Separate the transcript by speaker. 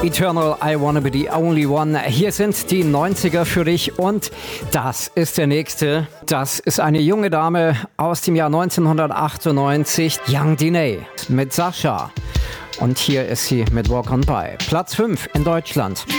Speaker 1: Eternal, I Wanna Be The Only One. Hier sind die 90er für dich und das ist der nächste. Das ist eine junge Dame aus dem Jahr 1998, Young Diney mit Sascha. Und hier ist sie mit Walk On By. Platz 5 in Deutschland.